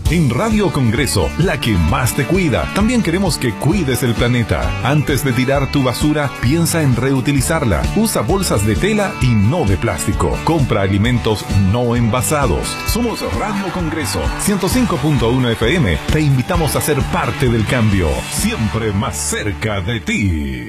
En Radio Congreso, la que más te cuida. También queremos que cuides el planeta. Antes de tirar tu basura, piensa en reutilizarla. Usa bolsas de tela y no de plástico. Compra alimentos no envasados. Somos Radio Congreso 105.1 FM. Te invitamos a ser parte del cambio. Siempre más cerca de ti.